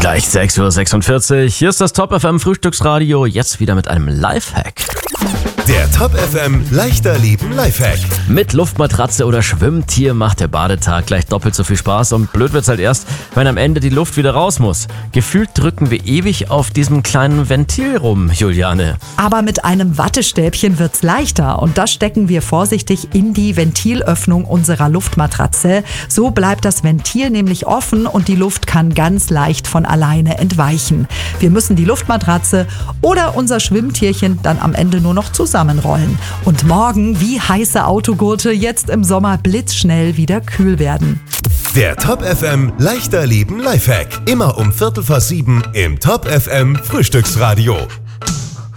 Gleich 6:46 Uhr. Hier ist das Top FM Frühstücksradio. Jetzt wieder mit einem Lifehack. Der Top FM leichter Leben Lifehack. Mit Luftmatratze oder Schwimmtier macht der Badetag gleich doppelt so viel Spaß und blöd wird's halt erst, wenn am Ende die Luft wieder raus muss. Gefühlt drücken wir ewig auf diesem kleinen Ventil rum, Juliane. Aber mit einem Wattestäbchen wird's leichter und das stecken wir vorsichtig in die Ventilöffnung unserer Luftmatratze. So bleibt das Ventil nämlich offen und die Luft kann ganz leicht von alleine entweichen. Wir müssen die Luftmatratze oder unser Schwimmtierchen dann am Ende nur noch zusammenrollen. Und morgen, wie heiße Autogurte, jetzt im Sommer blitzschnell wieder kühl werden. Der Top FM leichter Leben Lifehack. Immer um 6:45 im Top FM Frühstücksradio.